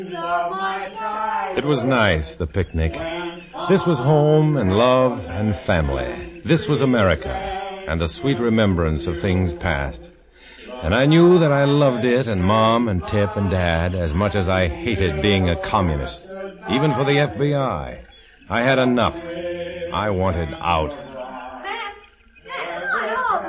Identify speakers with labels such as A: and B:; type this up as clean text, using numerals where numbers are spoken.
A: It was nice, the picnic. This was home and love and family. This was America, and a sweet remembrance of things past. And I knew that I loved it and Mom and Tip and Dad as much as I hated being a communist. Even for the FBI. I had enough. I wanted out.